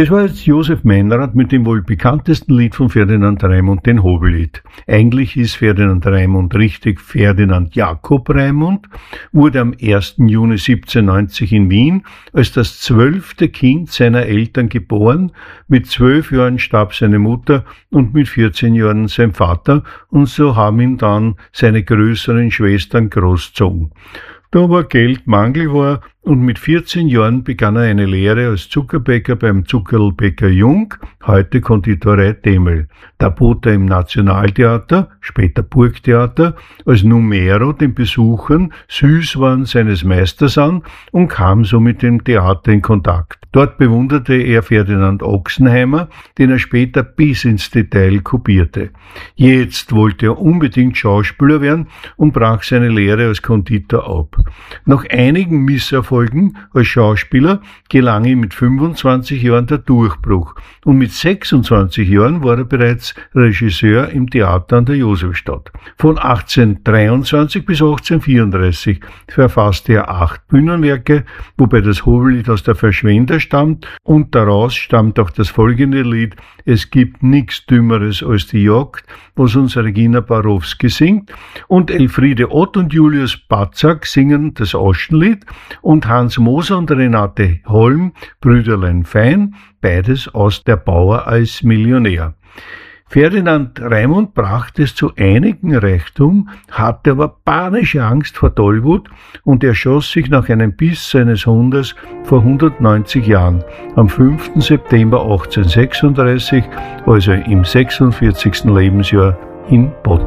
Das war jetzt Josef Meinrad mit dem wohl bekanntesten Lied von Ferdinand Raimund, den Hobellied. Eigentlich ist Ferdinand Raimund richtig Ferdinand Jakob Raimund, wurde am 1. Juni 1790 in Wien als das 12. Kind seiner Eltern geboren. Mit 12 Jahren starb seine Mutter und mit 14 Jahren sein Vater, und so haben ihn dann seine größeren Schwestern großgezogen. Da aber Geldmangel war und mit 14 Jahren begann er eine Lehre als Zuckerbäcker beim Zuckerlbäcker Jung, heute Konditorei Demel. Da bot er im Nationaltheater, später Burgtheater, als Numero den Besuchern Süßwaren seines Meisters an und kam so mit dem Theater in Kontakt. Dort bewunderte er Ferdinand Oxenheimer, den er später bis ins Detail kopierte. Jetzt wollte er unbedingt Schauspieler werden und brach seine Lehre als Konditor ab. Nach einigen Misserfolgen als Schauspieler gelang ihm mit 25 Jahren der Durchbruch und mit 26 Jahren war er bereits Regisseur im Theater an der Josefstadt. Von 1823 bis 1834 verfasste er 8 Bühnenwerke, wobei das Hobellied aus der Verschwender stammt, und daraus stammt auch das folgende Lied: Es gibt nichts Dümmeres als die Jagd, was uns Regina Borowski singt, und Elfriede Ott und Julius Batzak singen das Aschenlied und Hans Moser und Renate Holm Brüderlein Fein, beides aus Der Bauer als Millionär. Ferdinand Raimund brachte es zu einigem Reichtum, hatte aber panische Angst vor Tollwut und erschoss sich nach einem Biss seines Hundes vor 190 Jahren, am 5. September 1836, also im 46. Lebensjahr in Potsdam.